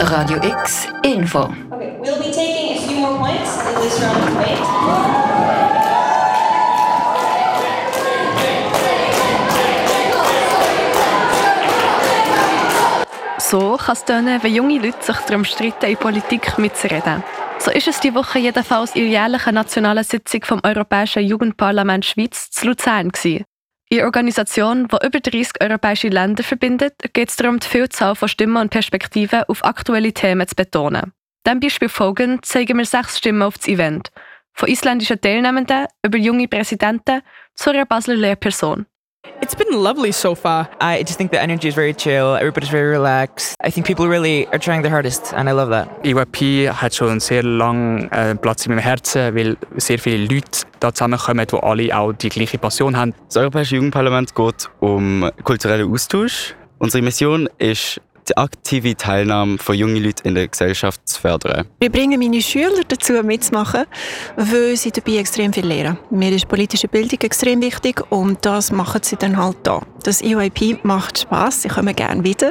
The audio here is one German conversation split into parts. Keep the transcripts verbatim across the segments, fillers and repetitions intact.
Radio X Info. Okay, we'll be taking a few more points in this round of debate. So kann es tönen, wenn junge Leute sich darum streiten, in Politik mitzureden. So ist es die Woche jedenfalls in der jährlichen nationalen Sitzung vom Europäischen Jugendparlament Schweiz zu Luzern gewesen. In einer Organisation, die über dreissig europäische Länder verbindet, geht es darum, die Vielzahl von Stimmen und Perspektiven auf aktuelle Themen zu betonen. Dem Beispiel folgend zeigen wir sechs Stimmen auf das Event. Von isländischen Teilnehmenden über junge Präsidenten zu einer Basler Lehrperson. It's been lovely so far. I just think the energy is very chill, everybody's very relaxed. I think people really are trying their hardest and I love that. E Y P hat schon sehr lange äh, Platz in meinem Herzen, weil sehr viele Leute da zusammenkommen, die alle auch die gleiche Passion haben. Das Europäische Jugendparlament geht um kulturellen Austausch. Unsere Mission ist, die aktive Teilnahme von jungen Leuten in der Gesellschaft zu fördern. Wir bringen meine Schüler dazu mitzumachen, weil sie dabei extrem viel lernen. Mir ist politische Bildung extrem wichtig und das machen sie dann halt da. Das E Y P macht Spass, sie kommen gerne wieder.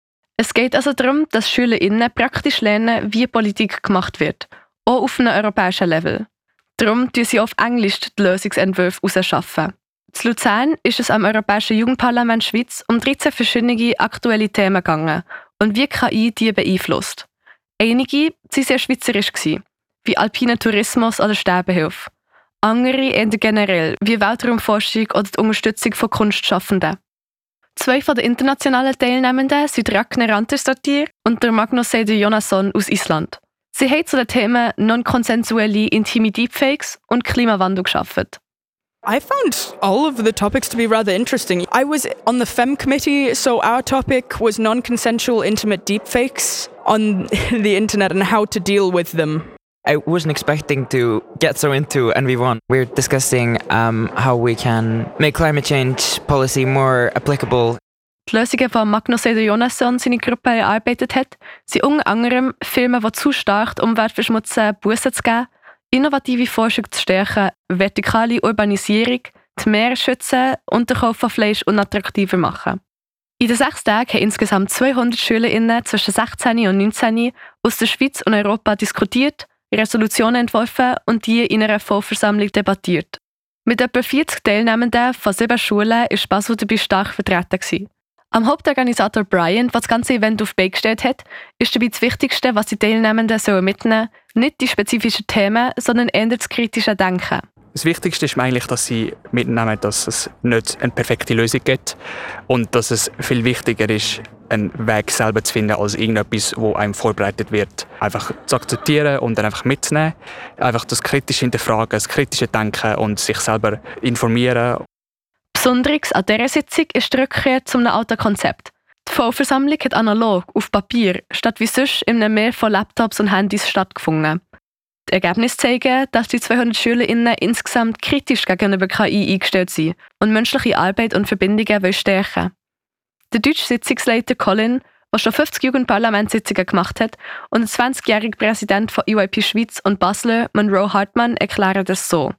Es geht also darum, dass SchülerInnen praktisch lernen, wie Politik gemacht wird, auch auf einem europäischen Level. Darum tun sie auf Englisch die Lösungsentwürfe herausarbeiten. In Luzern ist es am Europäischen Jugendparlament Schweiz um dreizehn verschiedene aktuelle Themen gegangen und wie K I die beeinflusst. Einige waren sehr schweizerisch, wie alpiner Tourismus oder Sterbehilfe. Andere eher generell, wie Weltraumforschung oder die Unterstützung von Kunstschaffenden. Zwei von den internationalen Teilnehmenden sind Ragnar Rantersdottir und der Magnus Seide Jonasson aus Island. Sie haben zu den Themen non-konsensuelle intime Deepfakes und Klimawandel gearbeitet. I found all of the topics to be rather interesting. I was on the FEM committee, so our topic was non-consensual intimate deepfakes on the internet and how to deal with them. I wasn't expecting to get so into N V one. We're discussing um, how we can make climate change policy more applicable. Die Lösungen, die Magnus Seide Jonasson seine Gruppe erarbeitet hat, sind unter anderem Filme, die zu stark die Umwelt verschmutzen, Bussen zu geben, innovative Forschung zu stärken, vertikale Urbanisierung, die Meere schützen und den Kauf von Fleisch unattraktiver machen. In den sechs Tagen haben insgesamt zweihundert SchülerInnen zwischen sechzehn und neunzehn aus der Schweiz und Europa diskutiert, Resolutionen entworfen und die in einer Vollversammlung debattiert. Mit etwa vierzig Teilnehmenden von sieben Schulen war Basel dabei stark vertreten. Am Hauptorganisator Brian, der das ganze Event auf die Beine gestellt hat, ist dabei das Wichtigste, was die Teilnehmenden mitnehmen sollen, nicht die spezifischen Themen, sondern eher das kritische Denken. Das Wichtigste ist mir eigentlich, dass sie mitnehmen, dass es nicht eine perfekte Lösung gibt und dass es viel wichtiger ist, einen Weg selber zu finden, als irgendetwas, das einem vorbereitet wird. Einfach zu akzeptieren und dann einfach mitzunehmen. Einfach das kritische Hinterfragen, das kritische Denken und sich selber informieren. Besonderes an dieser Sitzung ist die Rückkehr zu einem alten Konzept. Die Vollversammlung hat analog, auf Papier, statt wie sonst in einem Meer von Laptops und Handys stattgefunden. Die Ergebnisse zeigen, dass die zweihundert SchülerInnen insgesamt kritisch gegenüber K I eingestellt sind und menschliche Arbeit und Verbindungen stärken wollen. Der deutsche Sitzungsleiter Colin, der schon fünfzig Jugendparlamentssitzungen gemacht hat, und der zwanzigjährige Präsident von E Y P Schweiz und Basler, Monroe Hartmann, erklären das so.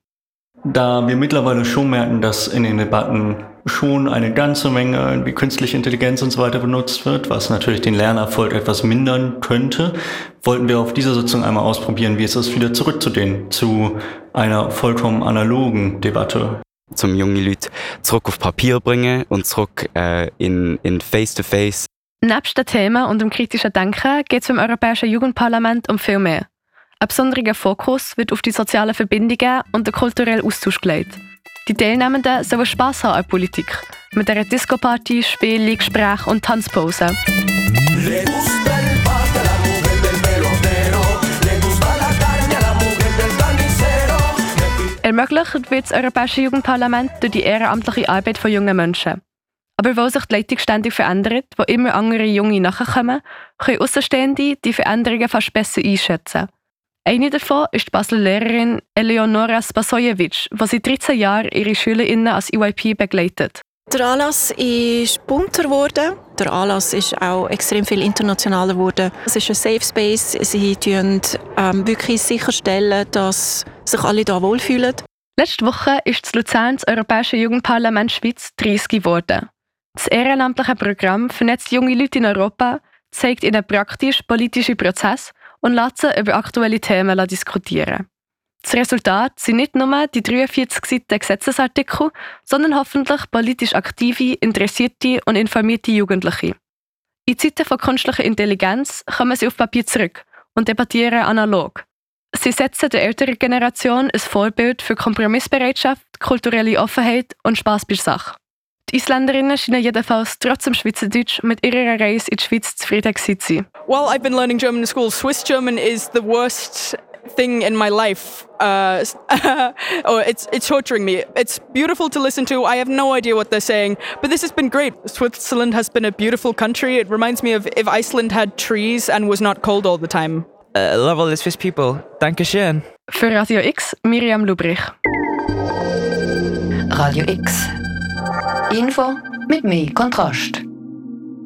Da wir mittlerweile schon merken, dass in den Debatten schon eine ganze Menge wie künstliche Intelligenz und so weiter benutzt wird, was natürlich den Lernerfolg etwas mindern könnte, wollten wir auf dieser Sitzung einmal ausprobieren, wie es ist, wieder zurückzudehnen zu einer vollkommen analogen Debatte. Zum junge Leute zurück auf Papier bringen und zurück äh, in, in Face-to-Face. Nebst den Themen und dem kritischen Denken geht es beim Europäischen Jugendparlament um viel mehr. Ein besonderer Fokus wird auf die sozialen Verbindungen und den kulturellen Austausch gelegt. Die Teilnehmenden sollen Spass haben an Politik, mit einer Disco-Party, Spielen, Gesprächen und Tanzpausen. Ermöglicht wird das Europäische Jugendparlament durch die ehrenamtliche Arbeit von jungen Menschen. Aber weil sich die Leitung ständig verändert, wo immer andere Junge nachkommen, können Außenstehende die Veränderungen fast besser einschätzen. Eine davon ist die Basler Lehrerin Eleonora Spasojevic, die seit dreizehn Jahren ihre SchülerInnen als E Y P begleitet. Der Anlass ist bunter geworden. Der Anlass ist auch extrem viel internationaler geworden. Es ist ein Safe Space. Sie tun ähm, wirklich sicherstellen, dass sich alle hier wohlfühlen. Letzte Woche ist das Luzern das Europäische Jugendparlament Schweiz dreissig geworden. Das ehrenamtliche Programm vernetzt junge Leute in Europa, zeigt ihnen praktisch politische Prozesse und lässt sie über aktuelle Themen diskutieren. Das Resultat sind nicht nur die dreiundvierzig Seiten Gesetzesartikel, sondern hoffentlich politisch aktive, interessierte und informierte Jugendliche. In Zeiten von künstlicher Intelligenz kommen sie auf Papier zurück und debattieren analog. Sie setzen der älteren Generation ein Vorbild für Kompromissbereitschaft, kulturelle Offenheit und Spass bei der Sache. Die Isländerinnen scheinen jedenfalls trotz dem Schweizerdeutsch mit ihrer Reise in die Schweiz zufrieden gewesen zu sein. Well, I've been learning German in school. Swiss German is the worst thing in my life. Uh, oh, it's it's torturing me. It's beautiful to listen to. I have no idea what they're saying, but this has been great. Switzerland has been a beautiful country. It reminds me of if Iceland had trees and was not cold all the time. Uh, love all the Swiss people. Dankeschön. Für Radio X, Miriam Lubrich. Radio X. Info mit mehr Kontrast.